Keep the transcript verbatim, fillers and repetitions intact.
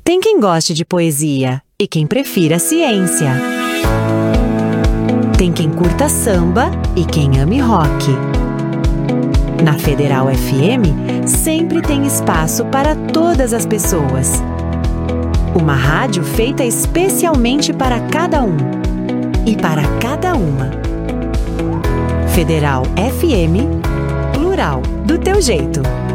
Tem quem goste de poesia e quem prefira ciência. Tem quem curta samba e quem ame rock. Na Federal F M, sempre tem espaço para todas as pessoas. Uma rádio feita especialmente para cada um e para cada uma. Federal F M, plural, do teu jeito.